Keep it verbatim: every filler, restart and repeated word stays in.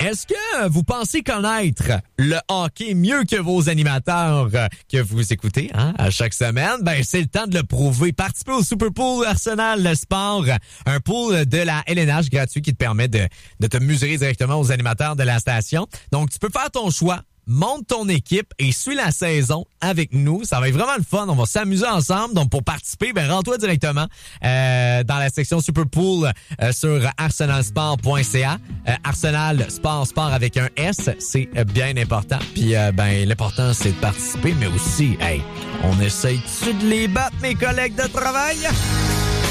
Est-ce que vous pensez connaître le hockey mieux que vos animateurs que vous écoutez hein, à chaque semaine? Ben, c'est le temps de le prouver. Participez au Super Pool Arsenal Sport, un pool de la L N H gratuit qui te permet de, de te mesurer directement aux animateurs de la station. Donc, tu peux faire ton choix. Monte ton équipe et suis la saison avec nous. Ça va être vraiment le fun. On va s'amuser ensemble. Donc, pour participer, ben rends-toi directement euh, dans la section Superpool euh, sur arsenal sport point c a. Euh, Arsenal Sport, sport avec un S, c'est bien important. Puis, euh, ben l'important, c'est de participer, mais aussi, hey, on essaye-tu de les battre, mes collègues de travail?